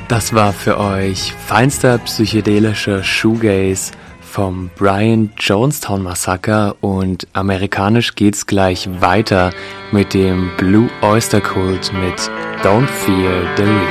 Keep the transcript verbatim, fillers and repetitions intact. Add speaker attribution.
Speaker 1: Das war für euch feinster psychedelischer Shoegaze vom Brian Jonestown Massacre und amerikanisch geht's gleich weiter mit dem Blue Oyster Cult mit Don't Fear the Reaper.